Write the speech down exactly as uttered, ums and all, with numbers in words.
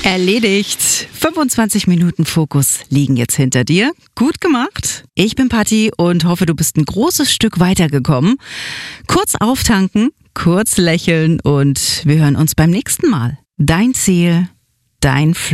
Erledigt. fünfundzwanzig Minuten Fokus liegen jetzt hinter dir. Gut gemacht. Ich bin Patti und hoffe, du bist ein großes Stück weitergekommen. Kurz auftanken, kurz lächeln und wir hören uns beim nächsten Mal. Dein Ziel, dein Flow.